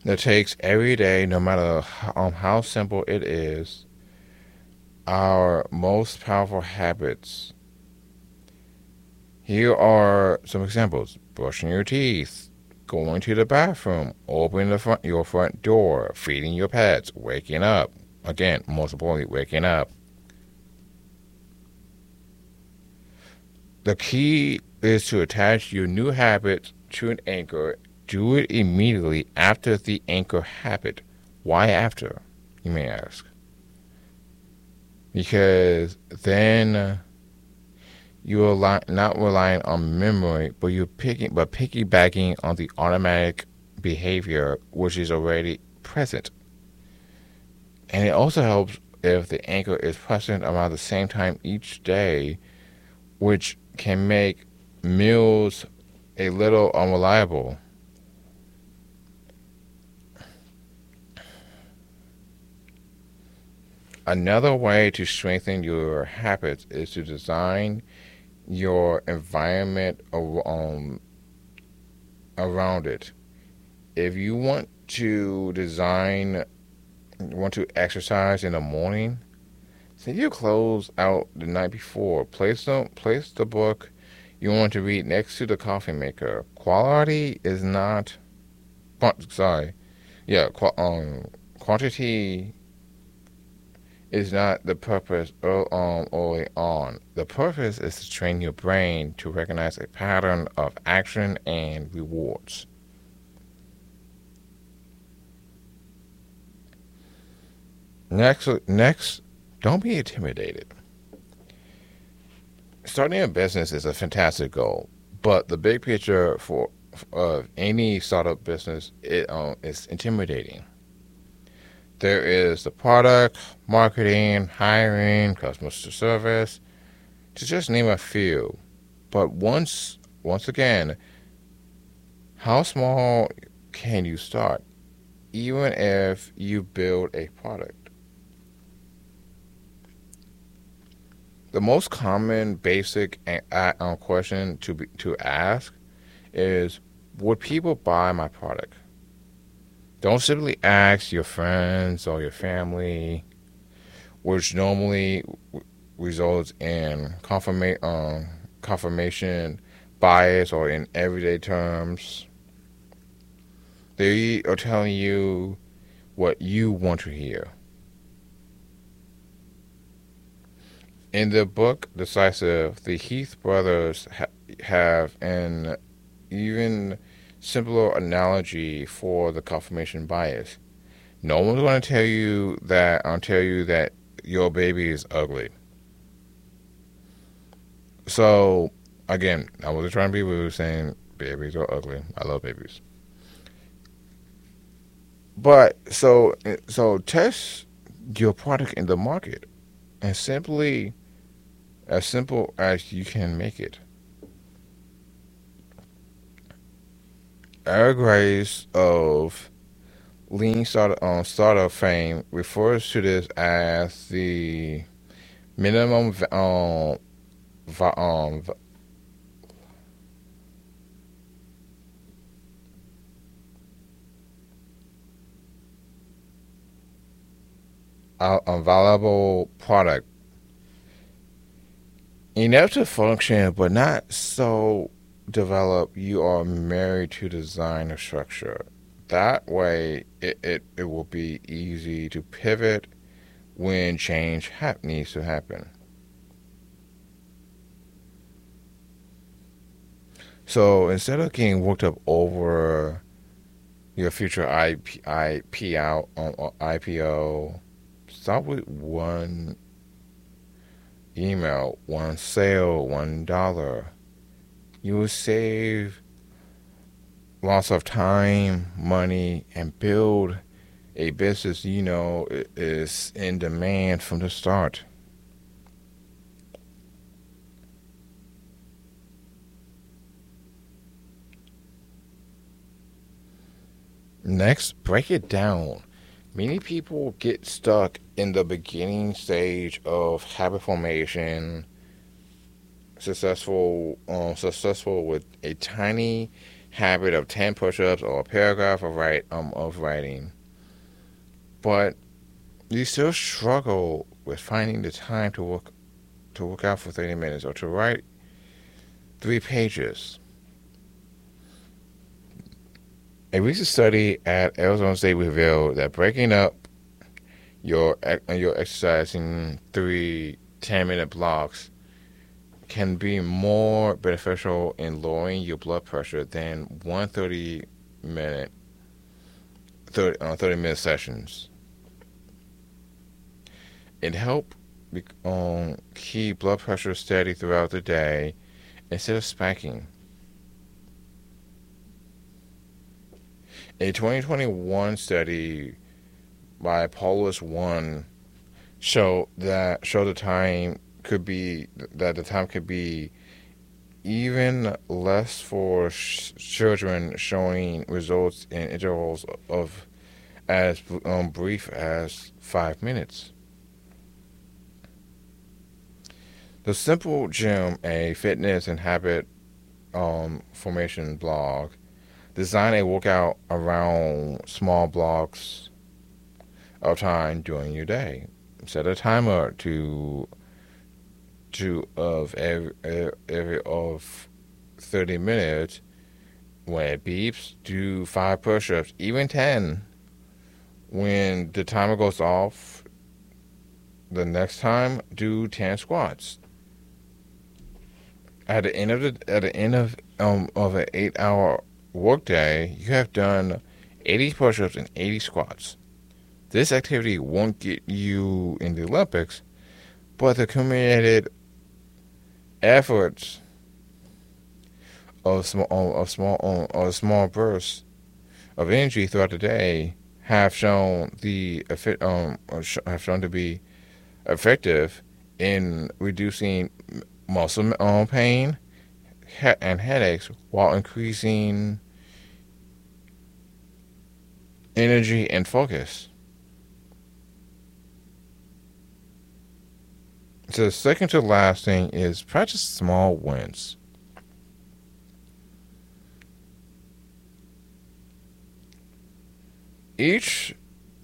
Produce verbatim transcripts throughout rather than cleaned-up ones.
It takes every day, no matter how, um, how simple it is, our most powerful habits. Here are some examples: brushing your teeth, going to the bathroom, opening the front, your front door, feeding your pets, waking up. Again, most importantly, waking up. The key is to attach your new habit to an anchor. Do it immediately after the anchor habit. Why after, you may ask? Because then you're not relying on memory, but you're picking, but piggybacking on the automatic behavior which is already present. And it also helps if the anchor is present around the same time each day, which can make meals a little unreliable. Another way to strengthen your habits is to design your environment um, around it. If you want to design, want to exercise in the morning, send your clothes out the night before. Place them, place the book you want to read next to the coffee maker. Quality is not, sorry, yeah, um, quantity is not the purpose um, early on. The purpose is to train your brain to recognize a pattern of action and rewards. Next, next, don't be intimidated. Starting a business is a fantastic goal, but the big picture for of uh, any startup business it um, is intimidating. There is the product, marketing, hiring, customer service, to just name a few. But once, once again, how small can you start, even if you build a product? The most common basic uh, question to be, to ask is, would people buy my product? Don't simply ask your friends or your family, which normally results in confirma- um, confirmation bias or in everyday terms. They are telling you what you want to hear. In the book Decisive, the Heath brothers ha- have an even simpler analogy for the confirmation bias. No one's going to tell you that I'll tell you that your baby is ugly. So again, I wasn't trying to be rude saying babies are ugly. I love babies. But so so test your product in the market and simply as simple as you can make it. Eric Rice of Lean Startup, um, startup fame refers to this as the minimum um, um, a valuable product. Enough to function, but not so developed you are married to design or structure. That way, it, it, it will be easy to pivot when change ha- needs to happen. So instead of getting worked up over your future I P, I P out on I P O, start with one email, one sale, one dollar. You will save lots of time, money, and build a business you know is in demand from the start. Next, break it down. Many people get stuck in the beginning stage of habit formation, successful, um, successful with a tiny habit of ten push-ups or a paragraph of write um of writing, but you still struggle with finding the time to work to work out for thirty minutes or to write three pages. A recent study at Arizona State revealed that breaking up your your exercise in three ten-minute blocks can be more beneficial in lowering your blood pressure than one thirty minute thirty, uh, thirty minute sessions. It helps um, keep blood pressure steady throughout the day instead of spiking. A twenty twenty-one study by Paulus One showed that showed the time could be that the time could be even less for sh- children, showing results in intervals of as um, brief as five minutes. The Simple Gym, a fitness and habit um, formation blog, designed a workout around small blocks of time during your day. Set a timer to to of every, every of thirty minutes. When it beeps, do five push-ups, even ten. When the timer goes off, the next time do ten squats. At the end of the at the end of um of an eight-hour workday, you have done eighty push-ups and eighty squats. This activity won't get you in the Olympics, but the accumulated efforts of small of small of small bursts of energy throughout the day have shown the um have shown to be effective in reducing muscle um, pain and headaches while increasing energy and focus. So the second to last thing is practice small wins. Each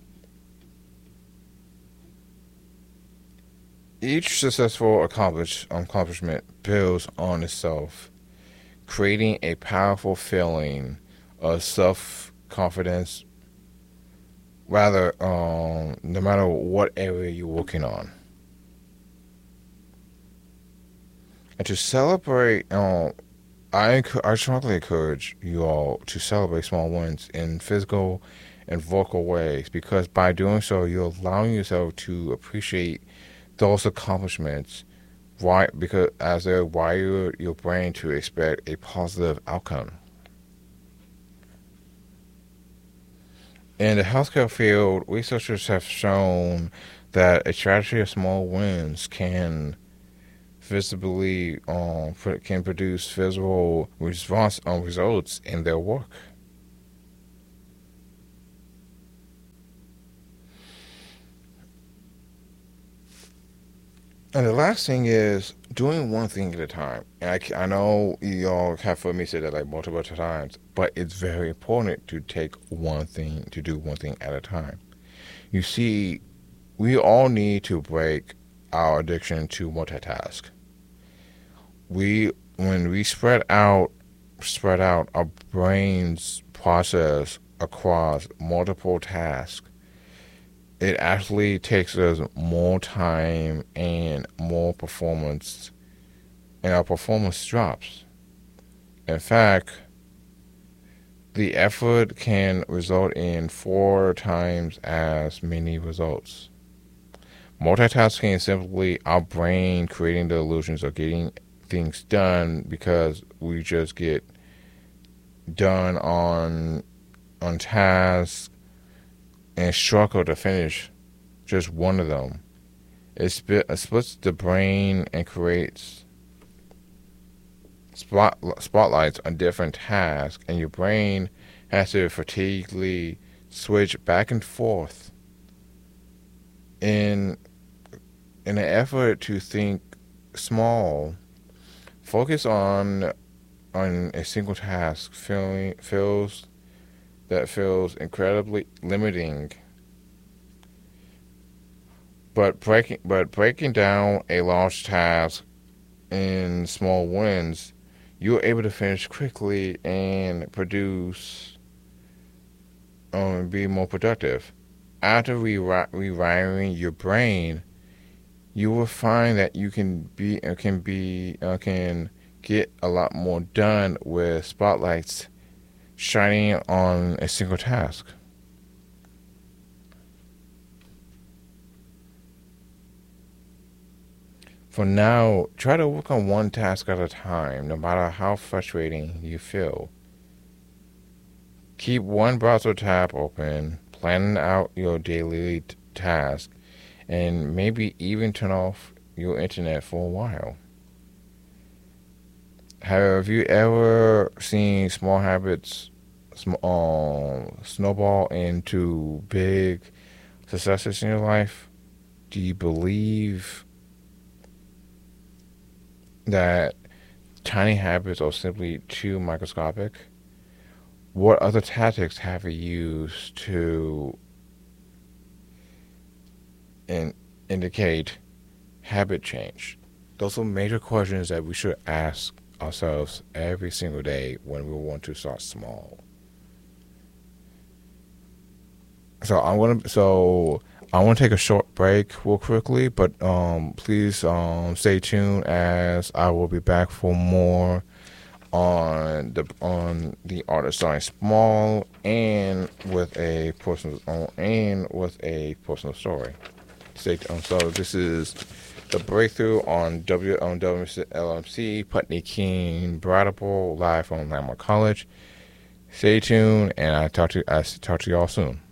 each successful accomplish, accomplishment builds on itself, creating a powerful feeling of self-confidence, rather um, no matter what area you're working on. And to celebrate, um, I, I strongly encourage you all to celebrate small wins in physical and vocal ways, because by doing so, you're allowing yourself to appreciate those accomplishments, right? Because as they wire your brain to expect a positive outcome. In the healthcare field, researchers have shown that a strategy of small wins can visibly um, can produce visible response um, results in their work. And the last thing is doing one thing at a time. And I, I know y'all have heard me say that like multiple times, but it's very important to take one thing, to do one thing at a time. You see, we all need to break our addiction to multitask. We, when we spread out, spread out, our brains process across multiple tasks. It actually takes us more time and more performance, and our performance drops. In fact, the effort can result in four times as many results. Multitasking is simply our brain creating the illusions of getting things done because we just get done on on tasks and struggle to finish just one of them. It splits the brain and creates spot, spotlights on different tasks, and your brain has to fatiguely switch back and forth in in an effort to think small. Focus on on a single task feeling feels that feels incredibly limiting. But breaking but breaking down a large task in small wins, you're able to finish quickly and produce um, and be more productive. After rewi- rewiring your brain, you will find that you can be uh, can be uh, can get a lot more done with spotlights shining on a single task. For now, try to work on one task at a time, no matter how frustrating you feel. Keep one browser tab open, plan out your daily t- task, and maybe even turn off your internet for a while. Have you ever seen small habits sm- um, snowball into big successes in your life? Do you believe that tiny habits are simply too microscopic? What other tactics have you used to in, indicate habit change? Those are major questions that we should ask ourselves every single day when we want to start small. So I'm gonna so I want to take a short break real quickly, but um, please um, stay tuned as I will be back for more on the on the art of starting small and with a personal and with a personal story. Stay um, so this is the breakthrough on W on W L M C Putney King Bradable live from Landmark College. Stay tuned, and I talk to I talk to y'all soon.